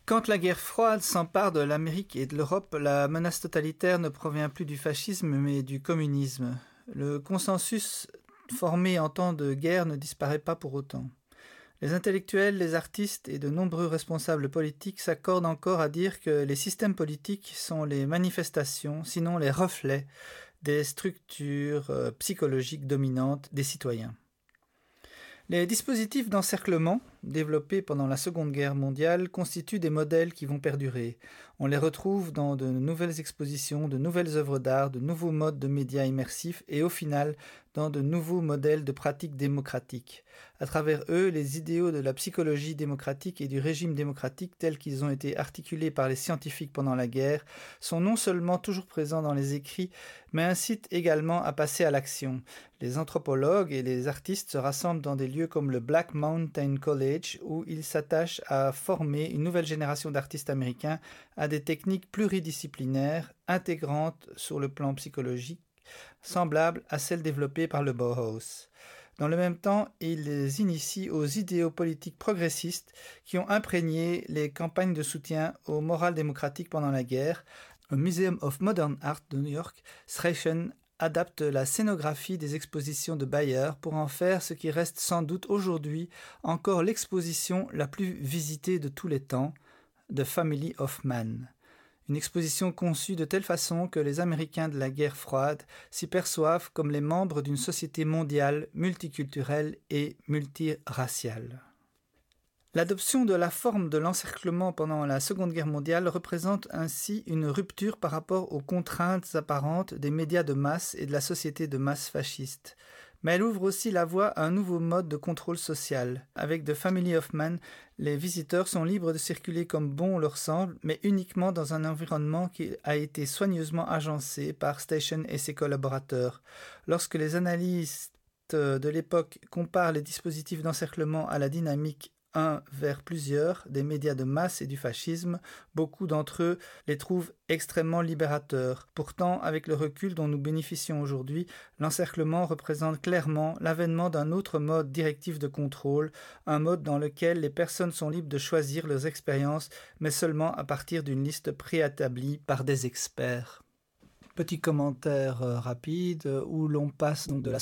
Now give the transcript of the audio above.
Quand la guerre froide s'empare de l'Amérique et de l'Europe, la menace totalitaire ne provient plus du fascisme mais du communisme. Le consensus formé en temps de guerre ne disparaît pas pour autant. Les intellectuels, les artistes et de nombreux responsables politiques s'accordent encore à dire que les systèmes politiques sont les manifestations, sinon les reflets, des structures psychologiques dominantes des citoyens. Les dispositifs d'encerclement, développés pendant la Seconde Guerre mondiale, constituent des modèles qui vont perdurer. On les retrouve dans de nouvelles expositions, de nouvelles œuvres d'art, de nouveaux modes de médias immersifs et au final, dans de nouveaux modèles de pratiques démocratiques. À travers eux, les idéaux de la psychologie démocratique et du régime démocratique tels qu'ils ont été articulés par les scientifiques pendant la guerre sont non seulement toujours présents dans les écrits, mais incitent également à passer à l'action. Les anthropologues et les artistes se rassemblent dans des lieux comme le Black Mountain College où ils s'attachent à former une nouvelle génération d'artistes américains à des techniques pluridisciplinaires, intégrantes sur le plan psychologique, semblables à celles développées par le Bauhaus. Dans le même temps, ils les initient aux idéaux politiques progressistes qui ont imprégné les campagnes de soutien au moral démocratique pendant la guerre. Au Museum of Modern Art de New York, Strachan adapte la scénographie des expositions de Bayer pour en faire ce qui reste sans doute aujourd'hui encore l'exposition la plus visitée de tous les temps, The Family of Man. Une exposition conçue de telle façon que les Américains de la guerre froide s'y perçoivent comme les membres d'une société mondiale, multiculturelle et multiraciale. L'adoption de la forme de l'encerclement pendant la Seconde Guerre mondiale représente ainsi une rupture par rapport aux contraintes apparentes des médias de masse et de la société de masse fasciste. Mais elle ouvre aussi la voie à un nouveau mode de contrôle social. Avec The Family of Man, les visiteurs sont libres de circuler comme bon leur semble, mais uniquement dans un environnement qui a été soigneusement agencé par Strachan et ses collaborateurs. Lorsque les analystes de l'époque comparent les dispositifs d'encerclement à la dynamique un vers plusieurs des médias de masse et du fascisme, beaucoup d'entre eux les trouvent extrêmement libérateurs. Pourtant, avec le recul dont nous bénéficions aujourd'hui, l'encerclement représente clairement l'avènement d'un autre mode directif de contrôle, un mode dans lequel les personnes sont libres de choisir leurs expériences, mais seulement à partir d'une liste préétablie par des experts. Petit commentaire rapide où l'on passe donc de la